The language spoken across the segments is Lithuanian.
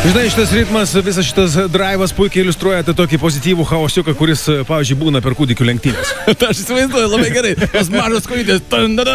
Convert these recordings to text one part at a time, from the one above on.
Žinai, šitas ritmas, visas šitas drivas puikiai iliustruoja tokį pozityvų chaosiuką, kuris, pavyzdžiui, būna per kūdikių lenktynės. Aš įsivaizduoju labai gerai. Tos mažos kojytės,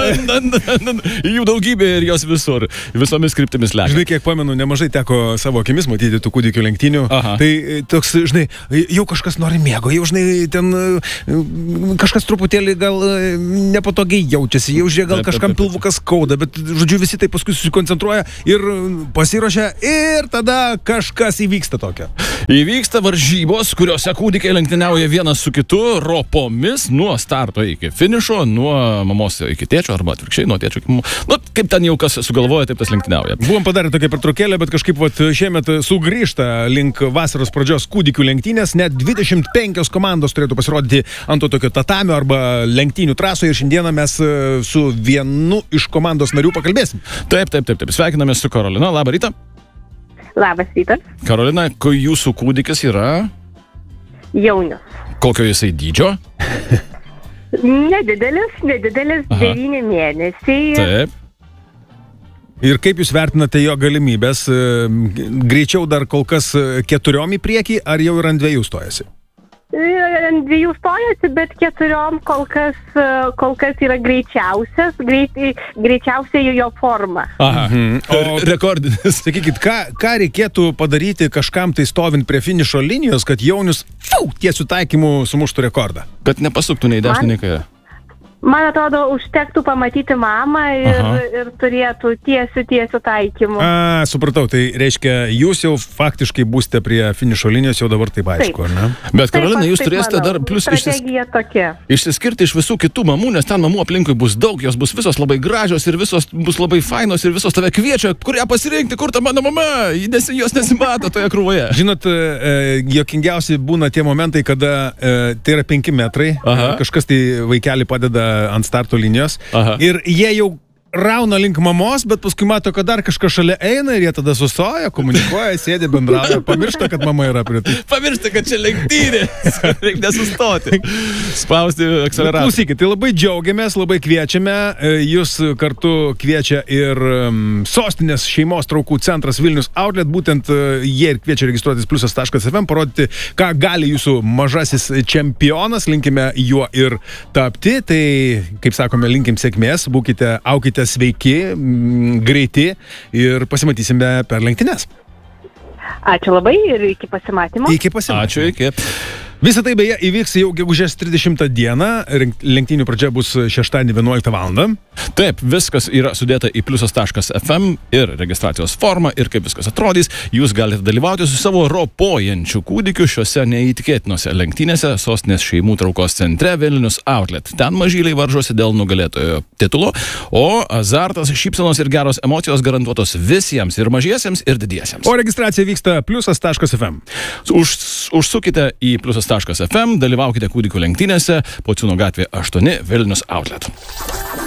jų daugybė ir jos visur, visomis kryptimis lekia. Žinai, kiek pamenu, nemažai teko savo akimis matyti tų kūdikių lenktynių. Aha. Tai toks, žinai, jau kažkas nori miego, jau, žinai, ten kažkas truputėlį gal nepatogiai jaučiasi, jau žiūrė, gal kažkam pilvukas skauda, bet, žodžiu, visi tai paskui susikoncentruoja ir pasiruošia ir tada kažkas įvyksta tokio. Įvyksta varžybos, kuriuose kūdikiai lenktyniauja vienas su kitu ropomis nuo starto iki finišo, nuo mamos iki tėčio arba atvirkščiai, nuo tėčio iki mamos. Nu, kaip ten jau kas sugalvoja, taip tas lenktyniauja. Buvom padarę tokią pertraukėlę, bet kažkaip šiemet sugrįžta link vasaros pradžios kūdikių lenktynės, net 25 komandos turėtų pasirodyti ant to tokio tatamio arba lenktynių trasoje ir šiandieną mes su vienu iš komandos narių pakalbėsim. Taip. Sveikinamės su Karolina. Labą rytą. Labas rytas. Karolina, jūsų kūdikis yra? Jaunius. Kokio jisai dydžio? Nedidelis, 9 mėnesiai. Taip. Ir kaip jūs vertinate jo galimybės? Greičiau dar kol kas 4 į priekį, ar jau ir ant 2 stojasi? Ant 2 stojasi, bet 4 kol kas yra greičiausiai jo forma. Aha. O rekordinis. Sakykit, ką reikėtų padaryti kažkam tai stovint prie finišo linijos, kad Jaunius tiesiu taikymu sumuštų rekordą? Kad nepasuktų nei dešinį, nei kairę. Man atrodo, užtektų pamatyti mamą ir turėtų tiesiu taikymu. Supratau, tai reiškia, jūs jau faktiškai būsite prie finišo linijos jau dabar taip aišku, ar ne? Bet Karolina, jūs turėsite dar plus išsiskirti iš visų kitų mamų, nes ten mamų aplinkui bus daug, jos bus visos labai gražios ir visos bus labai fainos ir visos tave kviečia, kurią pasirinkti, kur ta mano mama, jos nesimato toje krūvoje. Žinot, juokingiausi būna tie momentai, kada tai yra 5 metrai, kažkas tai vaikelį padeda ant starto linijos. Aha. Ir jie jau rauna link mamos, bet paskui mato, kad dar kažkas šalia eina ir jie tada sustoja, komunikuoja, sėdi, bendrauja, pamiršta, kad mama yra prie tai. Pamiršta, kad čia lenktynė. Reikia nesustoti. Spausti akceleratorių. Klausykit, tai labai džiaugiamės, labai kviečiame. Jūs kartu kviečia ir sostinės šeimos traukų centras Vilnius Outlet. Būtent jie ir kviečia registruotis pliusas.fm, parodyti, ką gali jūsų mažasis čempionas. Linkime juo ir tapti. Tai, kaip sakome, linkim sėkmės. Būkite, aukite sveiki, greiti ir pasimatysime per lenktynes. Ačiū labai ir iki pasimatymo. Ačiū, iki. Visą tai beje įvyks jau gegužės 30 dieną, lenktynių pradžia bus šeštadienį 11 val. Taip, viskas yra sudėta į pliusas.fm ir registracijos formą ir kaip viskas atrodys, jūs galite dalyvauti su savo ropojančiu kūdikiu šiuose neįtikėtinose lenktynėse sostinės šeimų traukos centre Vilnius Outlet. Ten mažyliai varžosi dėl nugalėtojo titulo, o azartas, šypsenos ir geros emocijos garantuotos visiems ir mažiesiems ir didiesiems. O registracija vyksta pliusas.fm. Užsukite į pliusas.fm, dalyvaukite kūdikių lenktynėse, Pociūno gatvė 8 Vilnius Outlet.